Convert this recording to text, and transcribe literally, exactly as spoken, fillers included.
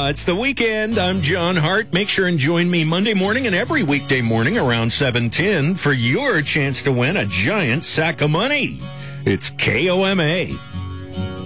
Yeah, it's the weekend. I'm John Hart. Make sure and join me Monday morning and every weekday morning around seven ten for your chance to win a giant sack of money. It's K O M A.